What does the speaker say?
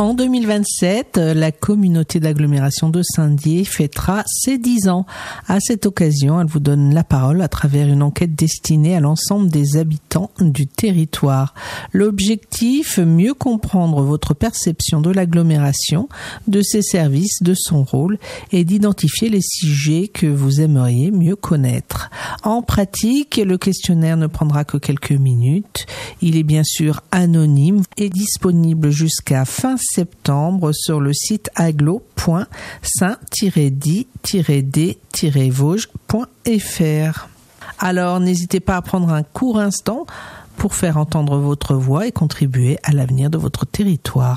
En 2027, la communauté d'agglomération de Saint-Dié fêtera ses 10 ans. À cette occasion, elle vous donne la parole à travers une enquête destinée à l'ensemble des habitants du territoire. L'objectif, mieux comprendre votre perception de l'agglomération, de ses services, de son rôle et d'identifier les sujets que vous aimeriez mieux connaître. En pratique, le questionnaire ne prendra que quelques minutes. Il est bien sûr anonyme et disponible jusqu'à fin septembre sur le site aglo.saint-di-d-vosges.fr. Alors n'hésitez pas à prendre un court instant pour faire entendre votre voix et contribuer à l'avenir de votre territoire.